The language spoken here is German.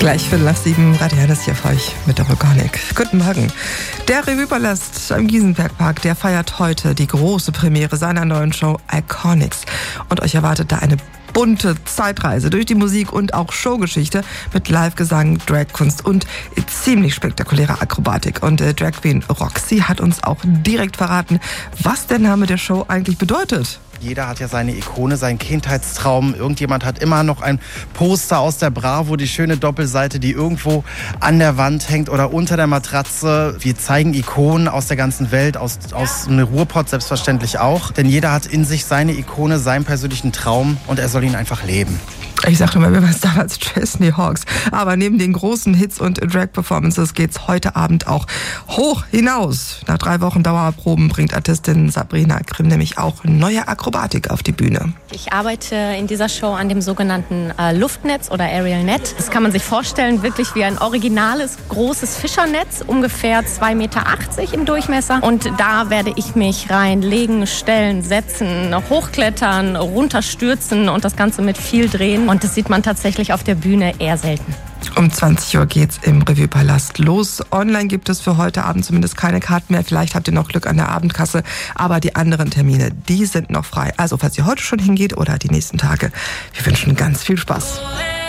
Gleich 7:15, Radio Hennes hier für euch mit der Rogonik. Guten Morgen. Der Revue-Palast am Giesenbergpark, der feiert heute die große Premiere seiner neuen Show Iconics. Und euch erwartet da eine bunte Zeitreise durch die Musik und auch Showgeschichte mit Live-Gesang, Dragkunst und ziemlich spektakulärer Akrobatik. Und Drag Queen Roxy hat uns auch direkt verraten, was der Name der Show eigentlich bedeutet. Jeder hat ja seine Ikone, seinen Kindheitstraum. Irgendjemand hat immer noch ein Poster aus der Bravo, die schöne Doppelseite, die irgendwo an der Wand hängt oder unter der Matratze. Wir zeigen Ikonen aus der ganzen Welt, aus dem Ruhrpott selbstverständlich auch. Denn jeder hat in sich seine Ikone, seinen persönlichen Traum und er soll ihn einfach leben. Ich sagte mal, wir waren damals Chesney Hawks. Aber neben den großen Hits und Drag-Performances geht's heute Abend auch hoch hinaus. Nach 3 Wochen Dauerproben bringt Artistin Sabrina Grimm nämlich auch neue Akrobatik auf die Bühne. Ich arbeite in dieser Show an dem sogenannten Luftnetz oder Aerial Net. Das kann man sich vorstellen, wirklich wie ein originales, großes Fischernetz, ungefähr 2,80 Meter im Durchmesser. Und da werde ich mich reinlegen, stellen, setzen, hochklettern, runterstürzen und das Ganze mit viel Drehen. Und das sieht man tatsächlich auf der Bühne eher selten. Um 20 Uhr geht's im Revue-Palast los. Online gibt es für heute Abend zumindest keine Karten mehr. Vielleicht habt ihr noch Glück an der Abendkasse. Aber die anderen Termine, die sind noch frei. Also falls ihr heute schon hingeht oder die nächsten Tage, wir wünschen ganz viel Spaß.